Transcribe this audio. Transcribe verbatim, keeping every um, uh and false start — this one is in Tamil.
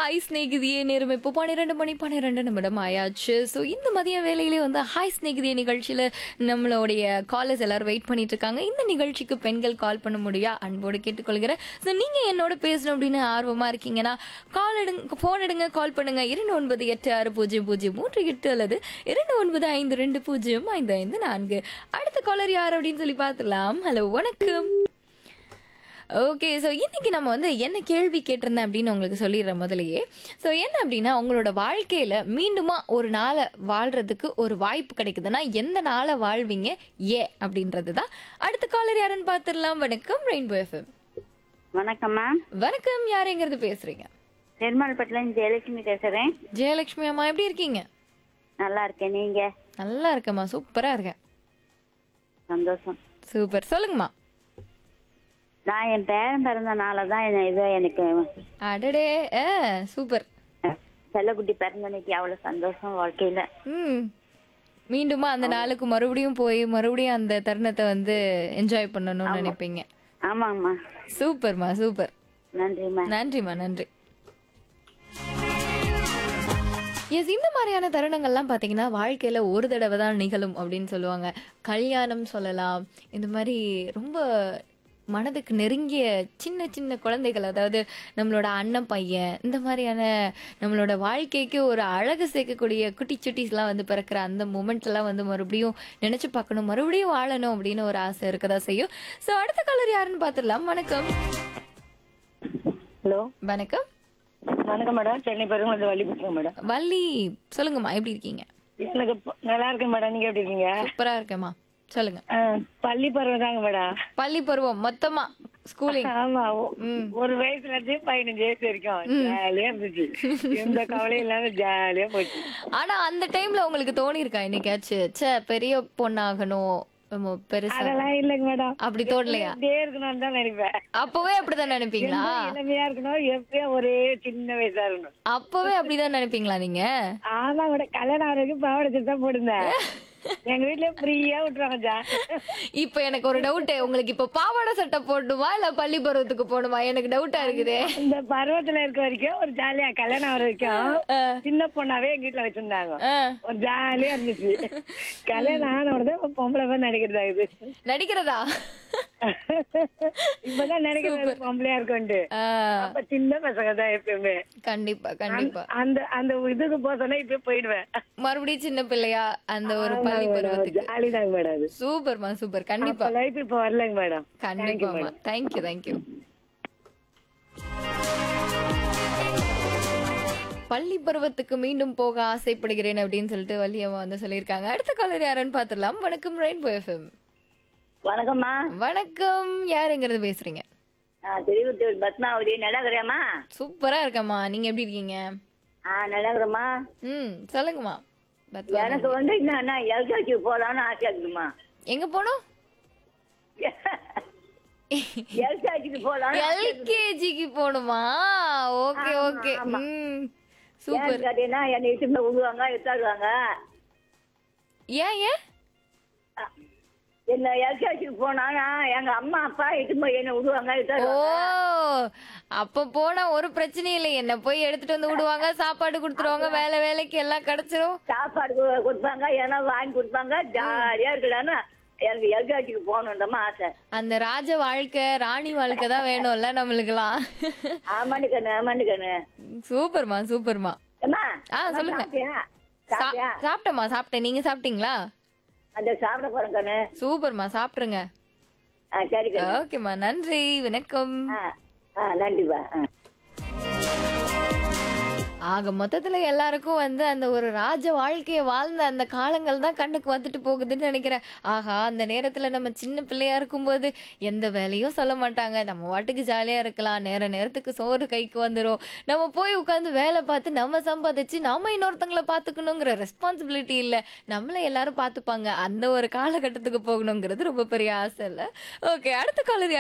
ஹாய் ஸ்நேகிதியே நேரம் இப்போ பன்னிரண்டு மணி பன்னிரண்டு நிமிடம் ஆயாச்சு. ஸோ இந்த மதிய வேலையிலே வந்து ஹாய் ஸ்நேகிதியே நிகழ்ச்சியில் நம்மளுடைய காலர்ஸ் எல்லாரும் வெயிட் பண்ணிட்டு இருக்காங்க. இந்த நிகழ்ச்சிக்கு பெண்கள் கால் பண்ண முடியா அன்போடு கேட்டுக்கொள்கிறேன். ஸோ நீங்கள் என்னோட பேசணும் அப்படின்னு ஆர்வமாக இருக்கீங்கன்னா கால் எடுங்க, ஃபோன் எடுங்க, கால் பண்ணுங்க. இரண்டு ஒன்பது எட்டு ஆறு பூஜ்ஜியம் பூஜ்ஜியம் மூன்று எட்டு அல்லது இரண்டு ஒன்பது ஐந்து ரெண்டு பூஜ்ஜியம் ஐந்து ஐந்து நான்கு. அடுத்த காலர் யார் அப்படின்னு சொல்லி பார்த்துலாம். ஹலோ, வணக்கம். ஓகே, ஸோ இன்னைக்கு நம்ம வந்து என்ன கேள்வி கேட்டிருந்தேன் அப்படின்னு உங்களுக்கு சொல்லிடுறேன் முதலையே. ஸோ என்ன அப்படின்னா, உங்களோட வாழ்க்கையில் மீண்டுமா ஒரு நாளை வாழ்றதுக்கு ஒரு வாய்ப்பு கிடைக்குதுன்னா எந்த நாளை வாழ்வீங்க, ஏ அப்படின்றது தான். அடுத்த காலர் யாருன்னு பார்த்துடலாம். வணக்கம், ரெயின்போ எஃப்எம். வணக்கம்மா. வணக்கம், யாருங்கிறது பேசுறீங்க? பெருமாள்பட்டில ஜெயலட்சுமி பேசுறேன். ஜெயலட்சுமி அம்மா, எப்படி இருக்கீங்க? நல்லா இருக்கேன், நீங்க? நல்லா இருக்கேம்மா, சூப்பரா இருக்கேன். சந்தோஷம். சூப்பர், சொல்லுங்கம்மா. நான் என் பேரன் பிறந்த நாளதான் இது எனக்கு அடடே, ஆ சூப்பர். செல்லக்குட்டி பிறந்தனைக்கு அவ்வளவு சந்தோஷம் வாழ்க்கையில. ம் மீண்டுமா அந்த நாளுக்கு மறுபடியும் போய் மறுபடியும் அந்த தருணத்தை வந்து என்ஜாய் பண்ணணும்னு நினைப்பீங்க. ஆமாங்கம்மா. சூப்பர்மா, சூப்பர். நன்றிம்மா. நன்றிம்மா, நன்றி. எஸ், இந்த மாதிரியான தருணங்கள்லாம் பார்த்தீங்கன்னா வாழ்க்கையில் ஒரு தடவை தான் நிகழும் அப்படின்னு சொல்லுவாங்க. கல்யாணம் சொல்லலாம், இந்த மாதிரி ரொம்ப மனதுக்கு நெருங்கிய சின்ன சின்ன குழந்தைகள், அதாவது நம்மளோட அண்ணன் பையன், இந்த மாதிரியான நம்மளோட வாழ்க்கைக்கு ஒரு அழகு சேர்க்கக்கூடிய குட்டி சுட்டிஸ்லாம் வந்து பிறக்கிற அந்த மூமெண்ட்லாம் வந்து மறுபடியும் நினச்சி பார்க்கணும், மறுபடியும் வாழணும் அப்படின்னு ஒரு ஆசை இருக்கதா செய்யும். ஸோ அடுத்த கலர் யாருன்னு பார்த்துடலாம். வணக்கம். ஹலோ, வணக்கம். வணக்கம் மேடம். சென்னை பெருங்குளத்து வள்ளி பேசுறேன் மேடம். வள்ளி, சொல்லுங்கம்மா, எப்படி இருக்கீங்க? எனக்கு ப- நல்லா இருக்கேன் மேடம். நீங்க எப்படி இருக்கீங்க? சூப்பரா இருக்கேம்மா, சொல்லுங்க. ஆ, பள்ளி பருவம் தாங்க மேடம். பள்ளி பருவம் மொத்தமா ஸ்கூலிங். ஆமா, ஒ- ஒரு வயசுல இருந்து பதினஞ்சு வயசு வரைக்கும் ஜாலியா இருந்துச்சு. எந்த கவலையும் இல்லாம ஜாலியா போச்சு. ஆனா அந்த டைம்ல உங்களுக்கு தோணி இருக்கா என்னைக்காச்சும், ச்சே பெரிய பொண்ணாகணும், நம்ம பெருசா, அதெல்லாம் இல்லைங்க மேடம். அப்படி தோணலையா? அப்படியே இருக்கணும்னு தான் நினைப்பேன். அப்பவே அப்படிதான் நினைப்பீங்களா? இளமையா இருக்கணும், எப்பயும் ஒரே சின்ன வயசா இருக்கணும். அப்பவே அப்படிதான் நினைப்பீங்களா நீங்க? ஆமா மேடம். கல்யாணம் ஆகிறதுக்கு பாவாடை சட்டை தான் போடுந்தேன். எங்க வீட்டுல ஃப்ரீயா விட்டுருவாங்க ஜா. இப்ப எனக்கு ஒரு டவுட், உங்களுக்கு இப்ப பாவாடை சட்டை போடணுமா இல்ல பள்ளி பருவத்துக்கு போகணுமா? எனக்கு டவுட்டா இருக்குதே. இந்த பருவத்துல இருக்க வரைக்கும் ஒரு ஜாலியா, கல்யாணம் ஆகிற வரைக்கும் சின்ன பொண்ணாவே எங்க வீட்டுல வச்சிருந்தாங்க. ஆ, ஒரு ஜாலியா இருந்துச்சு. கல்யாணம் ஆன உடனே பொம்பளை பேர் நடிக்கிறதா இது. நடிக்கிறதா? இப்பதான் நினைக்கிறது பொம்பளையா இருக்கும்ட்டு. ஆ, அப்ப சின்ன பசங்க தான் எப்பயுமே. கண்டிப்பா கண்டிப்பா. அந்த அந்த இதுக்கு போக சொன்னா இப்ப போயிடுவேன். மறுபடியும் சின்ன பிள்ளையா அந்த ஒரு பள்ளி பருவத்துக்கு. ஜாலிதாங்க மேடம் அது. சூப்பர்மா, சூப்பர். கண்டிப்பா லைஃப் இப்ப வரலங்க மேடம். கண்டிப்பா. Thank you thank you. பள்ளி பருவத்துக்கு மீண்டும் போக ஆசைப்படுகிறேன் அப்படின்னு சொல்லிட்டு வள்ளியம்மா வந்து சொல்லியிருக்காங்க. அடுத்த காலர் யாருன்னு பார்த்துடலாம். வணக்கம், ரெயின்போ எஃப்எம். வணக்கம்மா. வணக்கம், யாருங்கிறது பேசுறீங்க? திருவத்தூர் பத்மாவதி. நல்லா இருக்கிறேம்மா? சூப்பரா இருக்கம்மா, நீங்க எப்படி இருக்கீங்க? ஆ, நல்லா இருக்கிறேம்மா. ம் சொல்லுங்கம்மா. பத்மா, எனக்கு வந்து என்னன்னா எல்கேஜி போலான்னு ஆசையா இருக்குமா. எங்க போனோம்? எல்கேஜிக்கு போலாம். எல்கேஜிக்கு போகணுமா? Okay okay. ம் சூப்பர். கேட்டீங்கன்னா என்னை இட்டுமே விடுவாங்க, எடுத்தாடுவாங்க. ஏன் ஏன் என்ன எல்கேஜிக்கு போனானா எங்க அம்மா அப்பா இட்டுமே என்ன விடுவாங்க, ஓ, எடுத்தாடுவாங்க. அப்ப போனா ஒரு பிரச்சனையும் இல்லை, என்ன போய் எடுத்துட்டு வந்து விடுவாங்க, சாப்பாடு கொடுத்துருவாங்க, வேலை வேலைக்கு எல்லாம் கிடைச்சிரும், சாப்பாடு கு- கொடுப்பாங்க, ஏன்னா வாங்கி கொடுப்பாங்க. ஜாலியா இருக்கலான்னு எனக்கு எல்கேஜிக்கு போகணுன்றமா ஆசை. அந்த ராஜ வாழ்க்கை, ராணி வாழ்க்கை தான் வேணும்ல நம்மளுக்கெல்லாம். ஆமாண்டு கண்ணு, ஆமாண்டு கண்ணு. சூப்பர்மா, சூப்பர்மா. அம்மா, ஆ, சொல்லுங்க. சாப்பிட்டியா? சா- சாப்பிட்டியா? சாப்பிட்டேம்மா, சாப்பிட்டேன். நீங்க சாப்பிட்டீங்களா? அந்த சாப்பிட போறேன் கண்ணு. சூப்பர்மா, சாப்பிட்டுருங்க. ஆ, சரி கண்ணு. ஓகேம்மா, நன்றி, வணக்கம். ஆ, ஆ, நன்றிப்பா. ஆ. ஆக மொத்தத்துல எல்லாருக்கும் வந்து அந்த ஒரு ராஜ வாழ்க்கையை வாழ்ந்த அந்த காலங்கள் தான் கண்ணுக்கு வந்துட்டு போகுதுன்னு நினைக்கிறேன். ஆஹா, அந்த நேரத்துல நம்ம சின்ன பிள்ளையா இருக்கும்போது எந்த வேலையும் சொல்ல மாட்டாங்க, நம்ம வாட்டுக்கு ஜாலியா இருக்கலாம், நேர நேரத்துக்கு சோறு கைக்கு வந்துடும், நம்ம போய் உட்காந்து வேலை பார்த்து நம்ம சம்பாதிச்சு நம்ம இன்னொருத்தங்களை பார்த்துக்கணுங்கிற ரெஸ்பான்சிபிலிட்டி இல்லை, நம்மள எல்லாரும் பார்த்துப்பாங்க, அந்த ஒரு காலகட்டத்துக்கு போகணுங்கிறது ரொம்ப பெரிய ஆசை இல்லை. ஓகே, அடுத்த காலம்